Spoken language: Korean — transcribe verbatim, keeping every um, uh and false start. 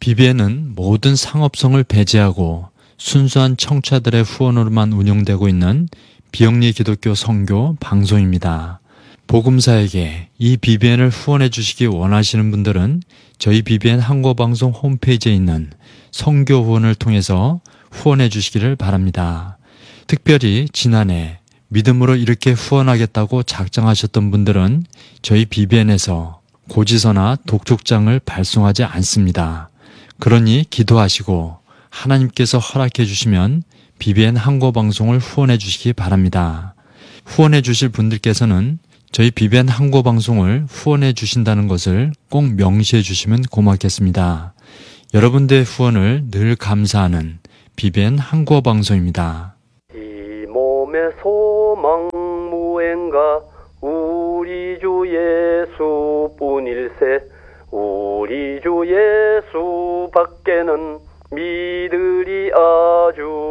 비비엔은 모든 상업성을 배제하고 순수한 청취자들의 후원으로만 운영되고 있는 비영리 기독교 선교 방송입니다. 복음사에게 이 비비엔을 후원해 주시기 원하시는 분들은 저희 비비엔 한국어방송 홈페이지에 있는 선교 후원을 통해서 후원해 주시기를 바랍니다. 특별히 지난해 믿음으로 이렇게 후원하겠다고 작정하셨던 분들은 저희 비비엔에서 고지서나 독촉장을 발송하지 않습니다. 그러니 기도하시고 하나님께서 허락해 주시면 비비엔 한국어방송을 후원해 주시기 바랍니다. 후원해 주실 분들께서는 저희 비비엔 한국어방송을 후원해 주신다는 것을 꼭 명시해 주시면 고맙겠습니다. 여러분들의 후원을 늘 감사하는 비비엔 한국어방송입니다. 이 몸의 소망 무엔가 우리 주 예수뿐일세. 우리 주 예수 밖에는 믿으리 아주